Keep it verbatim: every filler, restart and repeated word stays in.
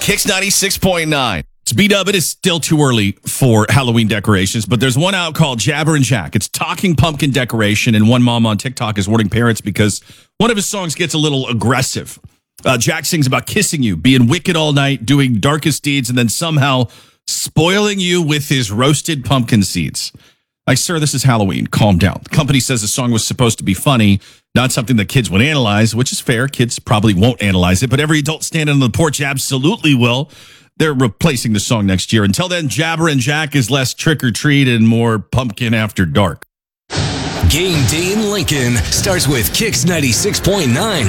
Kicks ninety-six point nine. It's B-Dub. It is still too early for Halloween decorations, but there's one out called Jabber and Jack. It's talking pumpkin decoration, and one mom on TikTok is warning parents because one of his songs gets a little aggressive. Uh, Jack sings about kissing you, being wicked all night, doing darkest deeds, and then somehow spoiling you with his roasted pumpkin seeds. Like, sir, this is Halloween. Calm down. The company says the song was supposed to be funny, not something that kids would analyze, which is fair. Kids probably won't analyze it, but every adult standing on the porch absolutely will. They're replacing the song next year. Until then, Jabber and Jack is less trick-or-treat and more pumpkin after dark. Game day in Lincoln starts with Kicks ninety-six point nine.